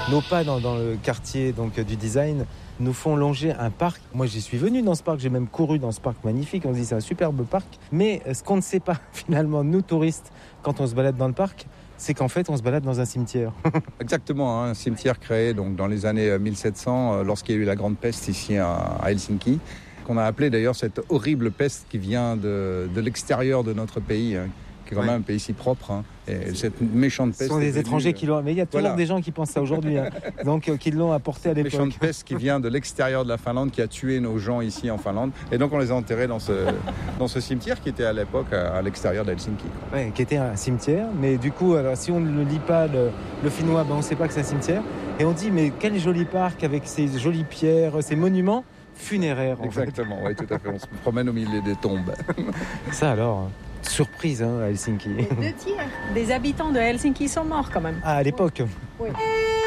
Nos pas dans le quartier donc, du design nous font longer un parc. Moi, j'y suis venu dans ce parc, j'ai même couru dans ce parc magnifique. On se dit c'est un superbe parc. Mais ce qu'on ne sait pas finalement, nous touristes, quand on se balade dans le parc, c'est qu'en fait, on se balade dans un cimetière. Exactement, un cimetière créé donc, dans les années 1700, lorsqu'il y a eu la grande peste ici à Helsinki, qu'on a appelé d'ailleurs cette horrible peste qui vient de l'extérieur de notre pays, qui est quand même un pays si propre. Et cette méchante peste. Ce sont des étrangers qui l'ont. Mais il y a toujours des gens qui pensent ça aujourd'hui, donc qui l'ont apporté à l'époque. Méchante peste qui vient de l'extérieur de la Finlande, qui a tué nos gens ici en Finlande. Et donc on les a enterrés dans ce cimetière qui était à l'époque à l'extérieur d'Helsinki. Oui, qui était un cimetière. Mais du coup, alors, si on ne lit pas le finnois, on ne sait pas que c'est un cimetière. Et on dit, mais quel joli parc avec ces jolies pierres, ces monuments funéraires. Exactement, oui, tout à fait. On se promène au milieu des tombes. Ça alors. Surprise à Helsinki. Les 2 tiers des habitants de Helsinki sont morts quand même. Ah, à l'époque. Oui.